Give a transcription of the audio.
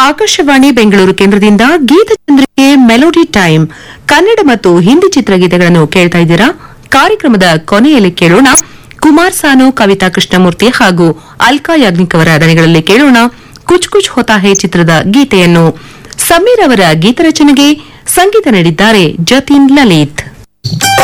ಆಕಾಶವಾಣಿ ಬೆಂಗಳೂರು ಕೇಂದ್ರದಿಂದ ಗೀತಚಂದ್ರಿಕೆ melody time Kannada ಮತ್ತು ಹಿಂದಿ ಚಿತ್ರಗೀತೆಗಳನ್ನು ಕೇಳ್ತಾ ಇದ್ದೀರಾ. ಕಾರ್ಯಕ್ರಮದ ಕೊನೆಯಲ್ಲಿ ಕೇಳೋಣ ಕುಮಾರ್ ಸಾನು, ಕವಿತಾ ಕೃಷ್ಣಮೂರ್ತಿ ಹಾಗೂ ಅಲ್ಕಾ ಯಾಗ್ನಿಕ್ ಅವರ ದನಿಗಳಲ್ಲಿ ಕೇಳೋಣ ಕುಚ್ ಕುಚ್ ಹೋತಾ ಹೇ ಚಿತ್ರದ ಗೀತೆಯನ್ನು. ಸಮೀರ್ ಅವರ ಗೀತರಚನೆಗೆ ಸಂಗೀತ ನೀಡಿದ್ದಾರೆ ಜತಿನ್ ಲಲಿತ್.